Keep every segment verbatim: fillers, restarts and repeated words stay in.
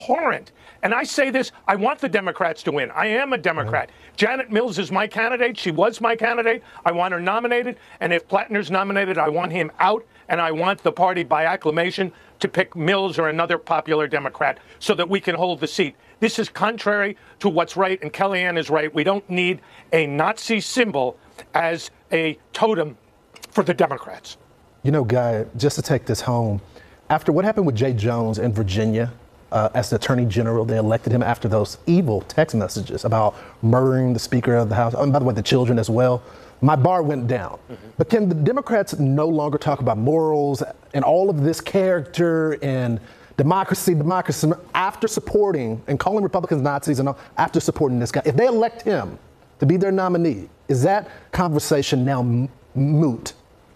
abhorrent. And I say this, I want the Democrats to win. I am a Democrat. Mm-hmm. Janet Mills is my candidate. She was my candidate. I want her nominated. And if Plattner's nominated, I want him out. And I want the party by acclamation to pick Mills or another popular Democrat so that we can hold the seat. This is contrary to what's right, and Kellyanne is right. We don't need a Nazi symbol as a totem for the Democrats. You know, Guy, just to take this home, after what happened with Jay Jones in Virginia, uh, as the Attorney General, they elected him after those evil text messages about murdering the Speaker of the House, and by the way, the children as well. My bar went down. Mm-hmm. But can the Democrats no longer talk about morals and all of this character and democracy, democracy, after supporting and calling Republicans Nazis and all, after supporting this guy? If they elect him to be their nominee, is that conversation now m- moot?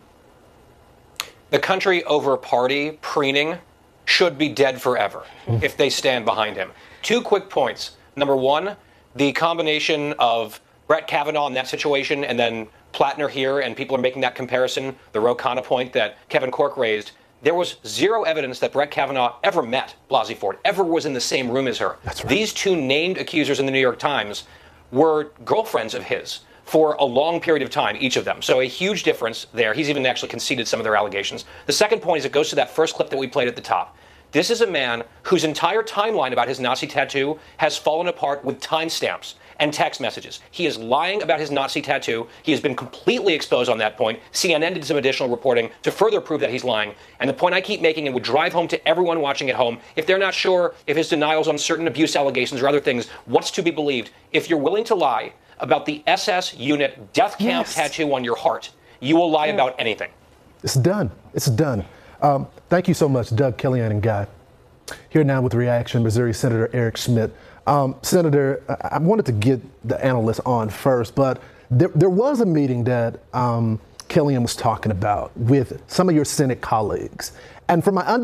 The country over party preening should be dead forever if they stand behind him. Two quick points. Number one, the combination of Brett Kavanaugh in that situation and then Plattner here, and people are making that comparison, the Ro Khanna point that Kevin Corke raised. There was zero evidence that Brett Kavanaugh ever met Blasey Ford, ever was in the same room as her. That's right. These two named accusers in the New York Times were girlfriends of his for a long period of time, each of them. So a huge difference there. He's even actually conceded some of their allegations. The second point is it goes to that first clip that we played at the top. This is a man whose entire timeline about his Nazi tattoo has fallen apart with timestamps and text messages. He is lying about his Nazi tattoo. He has been completely exposed on that point. C N N did some additional reporting to further prove that he's lying. And the point I keep making and would drive home to everyone watching at home, if they're not sure if his denials on certain abuse allegations or other things, what's to be believed, if you're willing to lie about the S S unit death camp yes. tattoo on your heart, you will lie yeah. about anything. It's done. It's done. Um, thank you so much, Doug, Kellyanne, and Guy. Here now with reaction, Missouri Senator Eric Schmitt. Um, Senator, I-, I wanted to get the analysts on first, but there, there was a meeting that um, Kellyanne was talking about with some of your Senate colleagues. And from my